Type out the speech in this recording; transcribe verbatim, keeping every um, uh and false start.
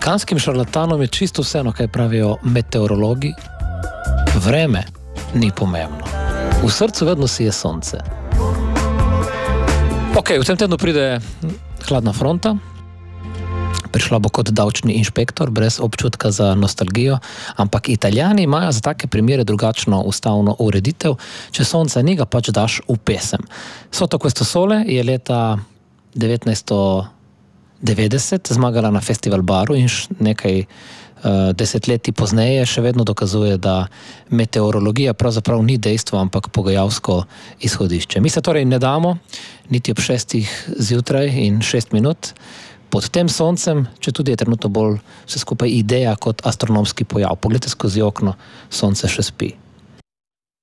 Kanskim šarlatanom je čisto vseeno, kaj pravijo meteorologi. Vreme ni pomembno. V srcu vedno sije sonce. Ok, v tem tednu pride hladna fronta. Prišla bo kot davčni inšpektor, brez občutka za nostalgijo, ampak Italijani imajo za take primere drugačno ustavno ureditev. Če sonca ni, ga pač daš v pesem. Sotto questo sole je leta devetnajststo devetdeset zmagala na Festival Baru in nekaj uh, desetletij pozneje še vedno dokazuje, da meteorologija pravzaprav ni dejstvo, ampak pogajalsko izhodišče. Mi se torej ne damo, niti ob šestih zjutraj in šest minut, pod tem soncem, če tudi je trenutno bolj vse skupaj ideja kot astronomski pojav. Poglejte skozi okno, sonce še spi.